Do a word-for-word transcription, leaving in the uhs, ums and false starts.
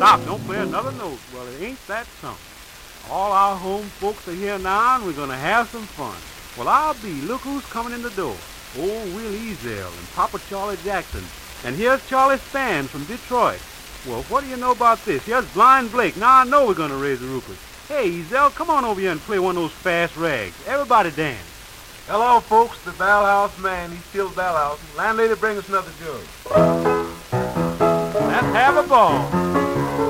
stop. Don't play another note. Well, it ain't that something. All our home folks are here now, and we're going to have some fun. Well, I'll be. Look who's coming in the door. Old Will Eazell and Papa Charlie Jackson. And here's Charlie Span from Detroit. Well, what do you know about this? Here's Blind Blake. Now I know we're going to raise the rookus. Hey, Eazell, come on over here and play one of those fast rags. Everybody dance. Hello, folks. The Bell House man. He's still Bell House. Landlady, bring us another jug. Let's have a ball.